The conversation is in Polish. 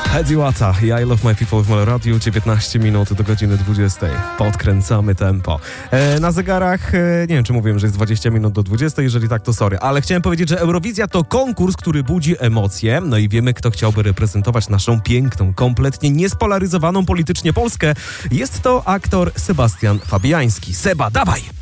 Eddie Wata, I Love My People w Melo Radio, 19 minut do godziny 20. Podkręcamy tempo. Na zegarach, nie wiem czy mówiłem, że jest 20 minut do 20, jeżeli tak to sorry, ale chciałem powiedzieć, że Eurowizja to konkurs, który budzi emocje, no i wiemy kto chciałby reprezentować naszą piękną, kompletnie niespolaryzowaną politycznie Polskę. Jest to aktor Sebastian Fabiański. Seba, dawaj!